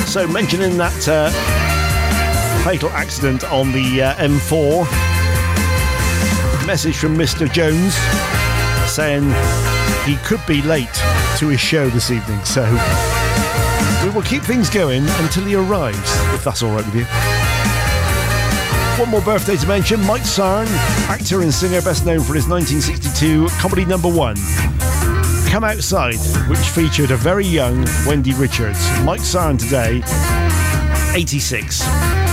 So mentioning that fatal accident on the M4, message from Mr. Jones saying he could be late to his show this evening, so we will keep things going until he arrives, if that's alright with you. One more birthday to mention, Mike Sarn, actor and singer best known for his 1962 comedy number one, Come Outside, which featured a very young Wendy Richards. Mike Sarn today, 86.